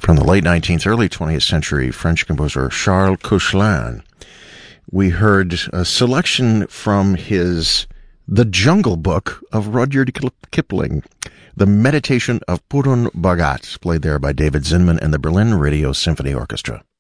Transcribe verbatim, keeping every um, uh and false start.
from the late nineteenth, early twentieth century French composer Charles Koechlin. We heard a selection from his The Jungle Book of Rudyard Kipling, The Meditation of Purun Bhagat, played there by David Zinman and the Berlin Radio Symphony Orchestra.